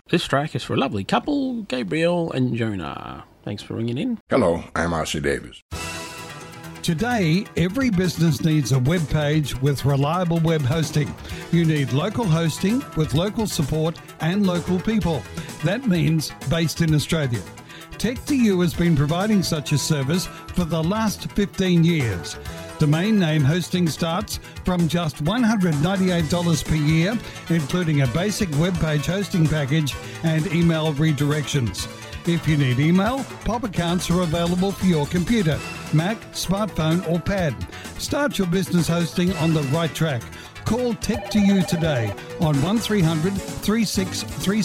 This track is for a lovely couple, Gabriel and Jonah. Thanks for ringing in. Hello, I'm R.C. Davis. Today, every business needs a web page with reliable web hosting. You need local hosting with local support and local people. That means based in Australia. Tech2U has been providing such a service for the last 15 years. Domain name hosting starts from just $198 per year, including a basic web page hosting package and email redirections. If you need email, POP accounts are available for your computer, Mac, smartphone or pad. Start your business hosting on the right track. Call Tech2U today on 1300 3636